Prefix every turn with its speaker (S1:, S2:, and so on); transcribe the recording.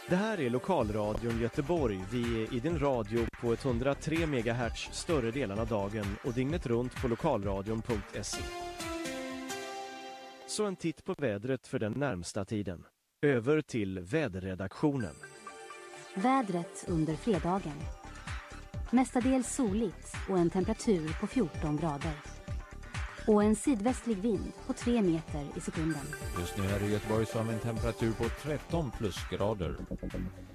S1: Det här är Lokalradion Göteborg. Vi är i din radio på 103 MHz större delen av dagen och dygnet runt på lokalradion.se. Så en titt på vädret för den närmsta tiden. Över till väderredaktionen.
S2: Vädret under fredagen. Mestadels soligt och en temperatur på 14 grader. Och en sydvästlig vind på 3 meter i sekunden.
S3: Just nu här i Göteborg så har vi en temperatur på 13 plusgrader.